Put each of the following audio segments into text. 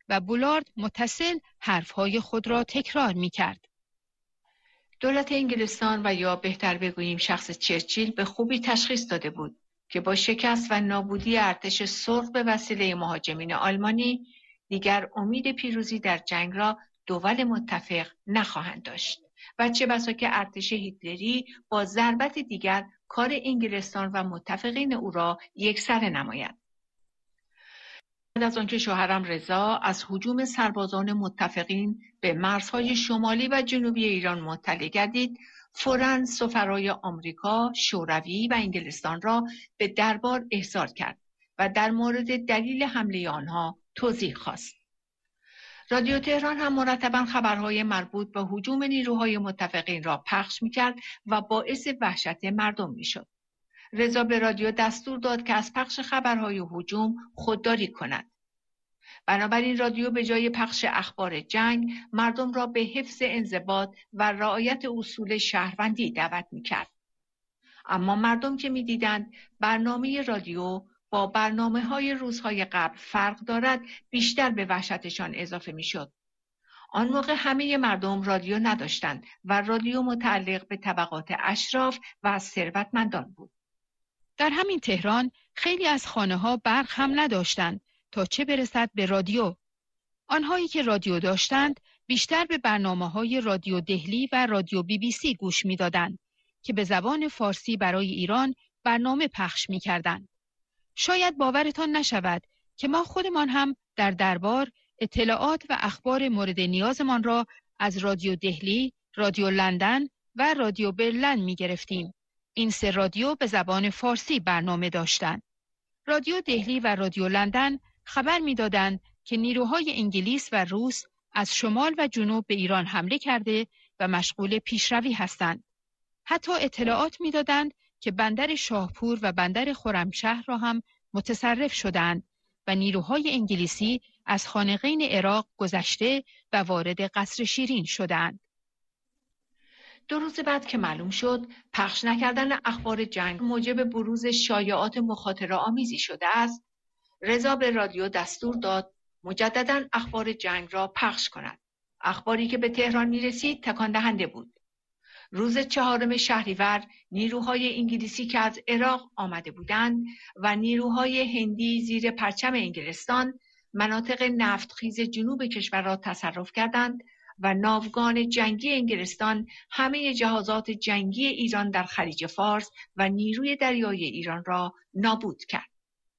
و بولارد متصل حرفهای خود را تکرار می کرد. دولت انگلستان و یا بهتر بگوییم شخص چرچیل به خوبی تشخیص داده بود که با شکست و نابودی ارتش سرخ به وسیله مهاجمین آلمانی دیگر امید پیروزی در جنگ را دول متفق نخواهند داشت و چه بسا که ارتش هیتلری با ضربت دیگر کار انگلستان و متفقین او را یکسره نماید. بعد از آنکه شوهرم رضا از هجوم سربازان متفقین به مرزهای شمالی و جنوبی ایران مطلع گردید، فوراً سفرای آمریکا، شوروی و انگلستان را به دربار احضار کرد و در مورد دلیل حمله آنها توضیح خواست. رادیو تهران هم مرتباً خبرهای مربوط به هجوم نیروهای متفقین را پخش می‌کرد و باعث وحشت مردم می‌شد. رضا به رادیو دستور داد که از پخش خبرهای هجوم خودداری کند. بنابراین رادیو به جای پخش اخبار جنگ مردم را به حفظ انضباط و رعایت اصول شهروندی دعوت می‌کرد. اما مردم که می‌دیدند برنامه رادیو با برنامه‌های روزهای قبل فرق دارد، بیشتر به وحشتشان اضافه می‌شد. آن موقع همه مردم رادیو نداشتند و رادیو متعلق به طبقات اشراف و ثروتمندان بود. در همین تهران خیلی از خانه‌ها برق هم نداشتند تا چه برسد به رادیو. آنهایی که رادیو داشتند بیشتر به برنامه‌های رادیو دهلی و رادیو BBC گوش می‌دادند که به زبان فارسی برای ایران برنامه پخش می‌کردند. شاید باورتان نشود که ما خودمان هم در دربار اطلاعات و اخبار مورد نیازمان را از رادیو دهلی، رادیو لندن و رادیو برلن می‌گرفتیم. این سه رادیو به زبان فارسی برنامه داشتند. رادیو دهلی و رادیو لندن خبر می‌دادند که نیروهای انگلیس و روس از شمال و جنوب به ایران حمله کرده و مشغول پیشروی هستند. حتی اطلاعات می‌دادند که بندر شاهپور و بندر خرمشهر را هم متصرف شدند و نیروهای انگلیسی از خانقین عراق گذشته و وارد قصر شیرین شدند. 2 روز بعد که معلوم شد پخش نکردن اخبار جنگ موجب بروز شایعات مخاطره آمیزی شده است، رضا به رادیو دستور داد مجدداً اخبار جنگ را پخش کند. اخباری که به تهران می‌رسید تکان دهنده بود. روز 4 شهریور نیروهای انگلیسی که از عراق آمده بودند و نیروهای هندی زیر پرچم انگلستان مناطق نفتخیز جنوب کشور را تصرف کردند و ناوگان جنگی انگلستان همه جهازات جنگی ایران در خلیج فارس و نیروی دریایی ایران را نابود کرد.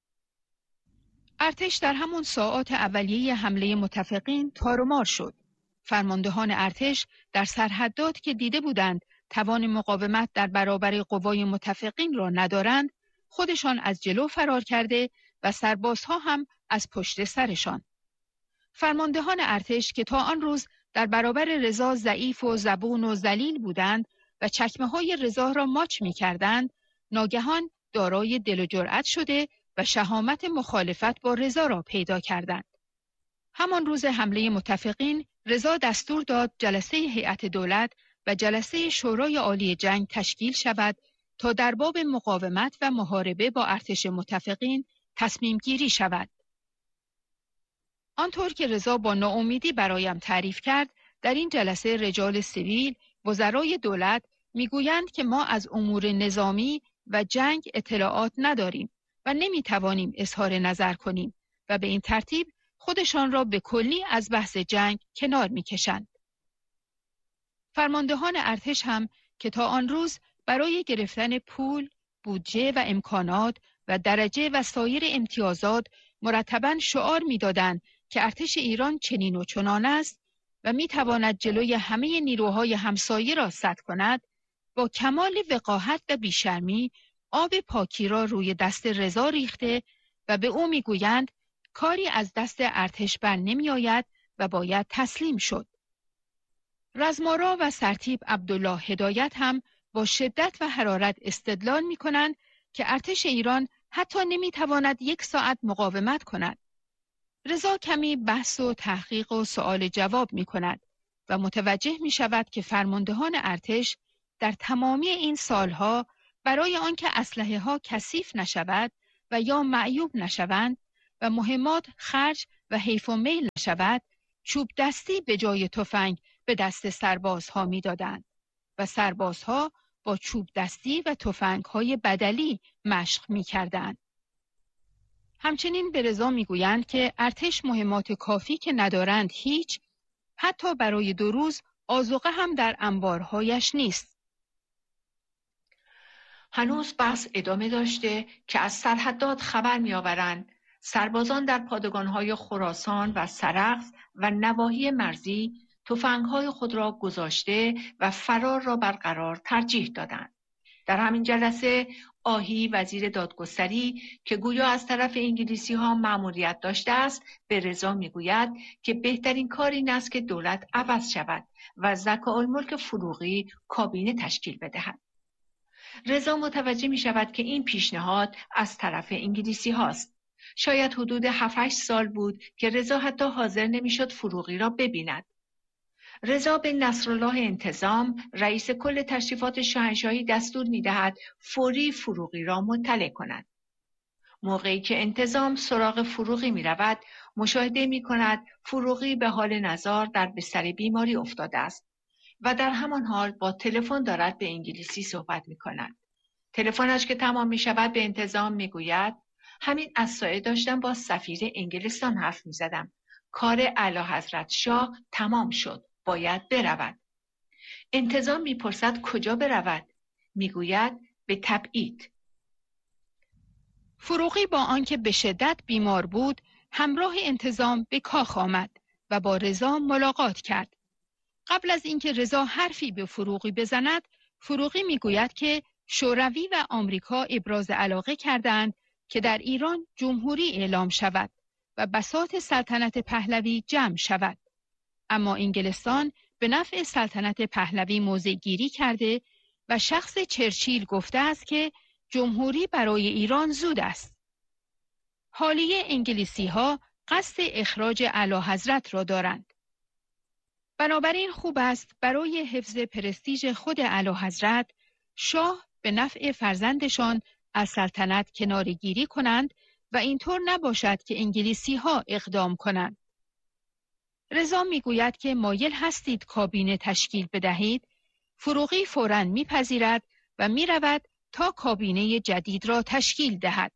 ارتش در همان ساعات اولیه حمله متفقین تار و مار شد. فرماندهان ارتش در سرحدات که دیده بودند توان مقاومت در برابر قوای متفقین را ندارند، خودشان از جلو فرار کرده و سربازها هم از پشت سرشان. فرماندهان ارتش که تا آن روز در برابر رضا ضعیف و زبون و ذلیل بودند و چکمه‌های رضا را ماچ می‌کردند، ناگهان دارای دل و جرأت شده و شهامت مخالفت با رضا را پیدا کردند. همان روز حمله متفقین، رضا دستور داد جلسه هیئت دولت و جلسه شورای عالی جنگ تشکیل شود تا در باب مقاومت و محاربه با ارتش متفقین تصمیم گیری شود. آنطور که رضا با ناامیدی برایم تعریف کرد، در این جلسه رجال سیویل، وزرای دولت میگویند که ما از امور نظامی و جنگ اطلاعات نداریم و نمیتوانیم اظهار نظر کنیم و به این ترتیب خودشان را به کلی از بحث جنگ کنار میکشند. فرماندهان ارتش هم که تا آن روز برای گرفتن پول، بودجه و امکانات و درجه و سایر امتیازات مرتباً شعار میدادند که ارتش ایران چنین و چنان است و میتواند جلوی همه نیروهای همسایه را سد کند، با کمال وقاحت و بیشرمی آب پاکی را روی دست رضا ریخته و به او میگویند کاری از دست ارتش بر نمی آید و باید تسلیم شد. رزمارا و سرتیپ عبدالله هدایت هم با شدت و حرارت استدلال می کنند که ارتش ایران حتی نمی تواند 1 ساعت مقاومت کند. رضا کمی بحث و تحقیق و سؤال جواب می کند و متوجه می شود که فرماندهان ارتش در تمامی این سالها برای آنکه اسلحه ها کثیف نشود و یا معیوب نشوند و مهمات خرج و حیف و میل نشود، چوب دستی به جای تفنگ به دست سربازها می‌دادند و سربازها با چوب دستی و تفنگ‌های بدلی مشق می‌کردند. همچنین به رضا می‌گویند که ارتش مهمات کافی که ندارند هیچ، حتی برای 2 روز آذوقه هم در انبارهایش نیست. هنوز بحث ادامه داشته که از سرحدات خبر می‌آورند سربازان در پادگان‌های خراسان و سرخس و نواحی مرزی تفنگ‌های خود را گذاشته و فرار را برقرار ترجیح دادند. در همین جلسه آهی وزیر دادگستری که گویا از طرف انگلیسی‌ها مأموریت داشته است به رضا می‌گوید که بهترین کار این است که دولت عوض شود و ذکاءالملک فروغی کابینه تشکیل بدهد. رضا متوجه می‌شود که این پیشنهاد از طرف انگلیسی هاست. شاید حدود 7-8 سال بود که رضا حتی حاضر نمی‌شد فروغی را ببیند. رضا به نصرالله انتظام رئیس کل تشریفات شاهنشاهی دستور می‌دهد فوری فروغی را مطلع کند. موقعی که انتظام سراغ فروغی می‌رود، مشاهده می‌کند فروغی به حال نزار در بستر بیماری افتاده است و در همان حال با تلفن دارد به انگلیسی صحبت می‌کند. تلفنش که تمام می‌شود به انتظام می‌گوید همین از سایه داشتم با سفیر انگلستان حرف می‌زدم. کار اعلیحضرت شاه تمام شد. باید برود. انتظام می‌پرسد کجا برود؟ می‌گوید به تبعید. فروغی با آنکه به شدت بیمار بود، همراه انتظام به کاخ آمد و با رضا ملاقات کرد. قبل از اینکه رضا حرفی به فروغی بزند، فروغی میگوید که شوروی و آمریکا ابراز علاقه کردند که در ایران جمهوری اعلام شود و بساط سلطنت پهلوی جمع شود. اما انگلستان به نفع سلطنت پهلوی موضع گیری کرده و شخص چرچیل گفته است که جمهوری برای ایران زود است. حالیه انگلیسی ها قصد اخراج اعلیحضرت را دارند. بنابراین خوب است برای حفظ پرستیژ خود اعلیحضرت شاه به نفع فرزندشان از سلطنت کناره‌گیری کنند و اینطور نباشد که انگلیسی ها اقدام کنند. رضا میگوید که مایل هستید کابینه تشکیل بدهید. فروغی فوراً میپذیرد و میرود تا کابینه جدید را تشکیل دهد.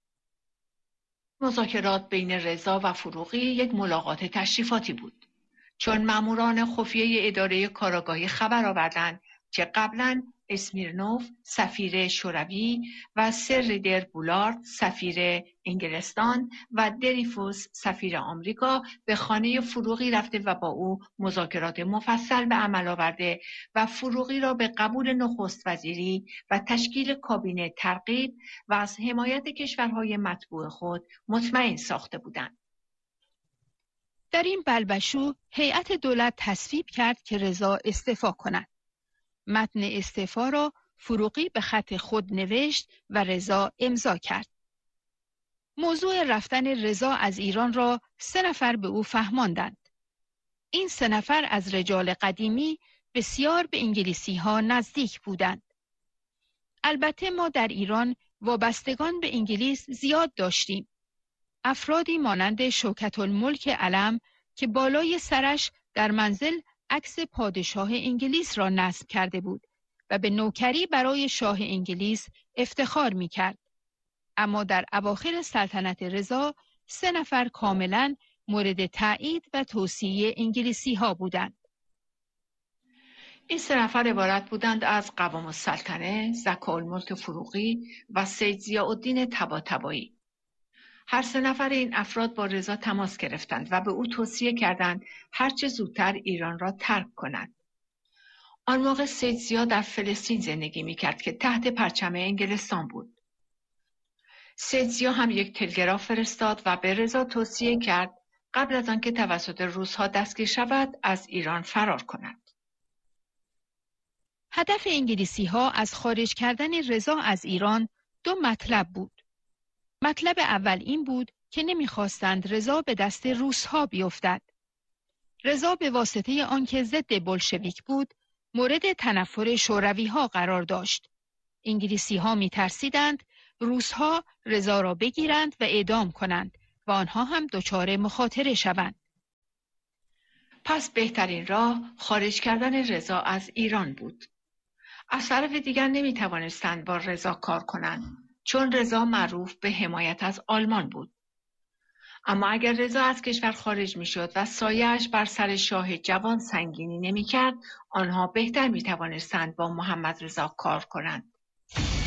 مذاکرات بین رضا و فروغی یک ملاقات تشریفاتی بود. چون ماموران خفیه اداره کاراگاهی خبر آوردند که قبلاً اسمیرنوف سفیر شوروی و سر ریدر بولارد سفیر انگلستان و دریفوس سفیر آمریکا به خانه فروغی رفته و با او مذاکرات مفصل به عمل آورده و فروغی را به قبول نخست وزیری و تشکیل کابینه ترغیب و از حمایت کشورهای متبوع خود مطمئن ساخته بودند. در این بلبشو هیئت دولت تصویب کرد که رضا استعفا کند. متن استعفا را فروغی به خط خود نوشت و رضا امضا کرد. موضوع رفتن رضا از ایران را 3 نفر به او فهماندند. این 3 نفر از رجال قدیمی بسیار به انگلیسی ها نزدیک بودند. البته ما در ایران وابستگان به انگلیس زیاد داشتیم. افرادی مانند شوکت الملک علم که بالای سرش در منزل عکس پادشاه انگلیس را نصب کرده بود و به نوکری برای شاه انگلیس افتخار می کرد. اما در اواخر سلطنت رضا 3 نفر کاملا مورد تایید و توصیه انگلیسی ها بودند. این 3 نفر عبارت بودند از قوام السلطنه، ذکاءالملک فروغی و سید ضیاءالدین طباطبایی. هر 3 نفر این افراد با رضا تماس گرفتند و به او توصیه کردند هرچه زودتر ایران را ترک کند. آن موقع سید ضیا در فلسطین زندگی می‌کرد که تحت پرچم انگلستان بود. سید ضیا هم یک تلگراف فرستاد و به رضا توصیه کرد قبل از آنکه توسط روس‌ها دستگیر شود از ایران فرار کند. هدف انگلیسی ها از خارج کردن رضا از ایران 2 مطلب بود. مطلب اول این بود که نمیخواستند رضا به دست روس‌ها بیفتد. رضا به واسطه آنکه ضد بلشویک بود، مورد تنفر شوروی‌ها قرار داشت. انگلیسی‌ها می‌ترسیدند روس‌ها رضا را بگیرند و اعدام کنند و آنها هم دچار مخاطره شوند. پس بهترین راه خارج کردن رضا از ایران بود. از طرف دیگر نمی توانستند با رضا کار کنند، چون رضا معروف به حمایت از آلمان بود. اما اگر رضا از کشور خارج می شد و سایه‌اش بر سر شاه جوان سنگینی نمی کرد، آنها بهتر می توانستند با محمد رضا کار کنند.